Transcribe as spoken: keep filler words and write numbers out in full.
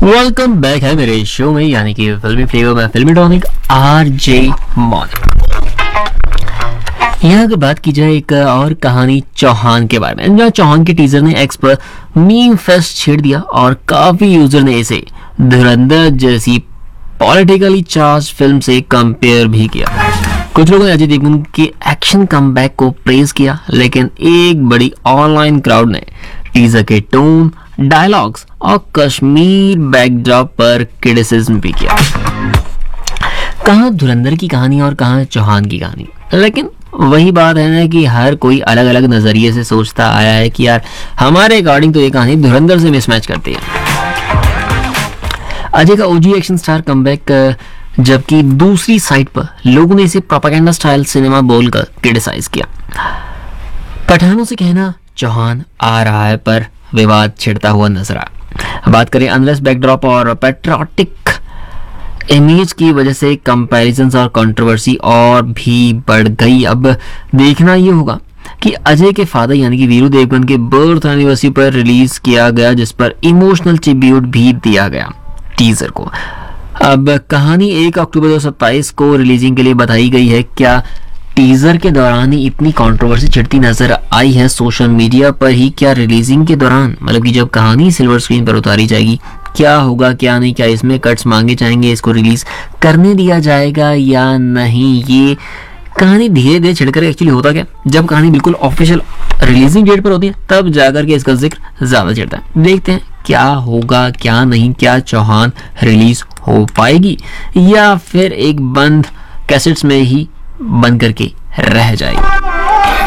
Welcome back है मेरे show में, यानी कि फिल्मी फ्लेवर में फिल्मी टॉनिक आर जे मॉनिक। यहाँ अगर बात की जाए एक और कहानी चौहान के बारे में, जहाँ चौहान के टीजर ने एक्स पर मीम फेस्ट छेड़ दिया और काफी यूजर ने इसे धुरंधर जैसी पॉलिटिकली चार्ज फिल्म से कंपेयर भी किया। कुछ लोगों ने अजय देवगन के एक्शन कमबैक को प्रेज किया, लेकिन एक बड़ी ऑनलाइन क्राउड ने टीजर के टोन, डायलॉग्स और कश्मीर बैकड्रॉप पर क्रिटिसिज्म भी किया। कहाँ धुरंधर की कहानी और कहाँ चौहान की कहानी, लेकिन वही बात है ना कि हर कोई अलग अलग नजरिए से सोचता आया है कि यार हमारे अकॉर्डिंग तो ये कहानी धुरंधर से मिसमैच करती है। अजय का ओजी एक्शन स्टार कमबैक, जबकि दूसरी साइड पर लोगों ने इसे प्रोपेगेंडा स्टाइल सिनेमा बोलकर क्रिटिसाइज किया। पठानों से कहना चौहान आ रहा है पर विवाद छिड़ता हुआ नजर आया। बात करें अनलेस बैकड्रॉप और पैट्रियोटिक इमेज की वजह से कंपैरिजंस और कंट्रोवर्सी और भी बढ़ गई। अब देखना ये होगा कि अजय के फादर यानी कि वीरू देवगन के बर्थ एनिवर्सरी पर रिलीज किया गया, जिस पर इमोशनल ट्रिब्यूट भी दिया गया टीजर को। अब कहानी एक अक्टूबर दो हजार सत्ताईस को रिलीजिंग के लिए बताई गई है। क्या टीजर के दौरान ही इतनी कंट्रोवर्सी छिड़ती नजर आई है सोशल मीडिया पर ही? क्या रिलीजिंग के दौरान, मतलब कि जब कहानी सिल्वर स्क्रीन पर उतारी जाएगी, क्या होगा क्या नहीं, क्या इसमें कट्स मांगे जाएंगे, इसको रिलीज करने दिया जाएगा या नहीं? ये कहानी धीरे धीरे छिड़कर एक्चुअली होता क्या, जब कहानी बिल्कुल ऑफिशियल रिलीजिंग डेट पर होती है तब जाकर के इसका जिक्र ज्यादा छिड़ता है। देखते हैं क्या होगा क्या नहीं, क्या चौहान रिलीज हो पाएगी या फिर एक बंद कैसेट्स में ही बंद करके रह जाएगी।